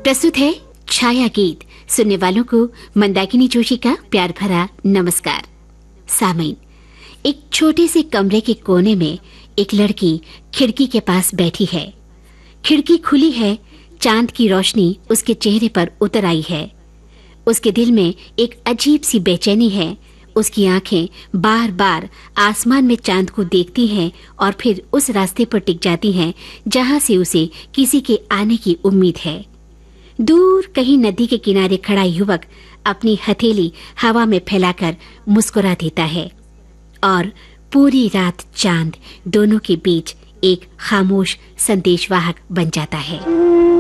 प्रस्तुत है छाया गीत। सुनने वालों को मंदाकिनी जोशी का प्यार भरा नमस्कार। सामीन, एक छोटे से कमरे के कोने में एक लड़की खिड़की के पास बैठी है। खिड़की खुली है, चांद की रोशनी उसके चेहरे पर उतर आई है। उसके दिल में एक अजीब सी बेचैनी है। उसकी आंखें बार बार आसमान में चांद को देखती हैं और फिर उस रास्ते पर टिक जाती हैं जहां से उसे किसी के आने की उम्मीद है। दूर कहीं नदी के किनारे खड़ा युवक अपनी हथेली हवा में फैलाकर मुस्कुरा देता है और पूरी रात चांद दोनों के बीच एक खामोश संदेशवाहक बन जाता है।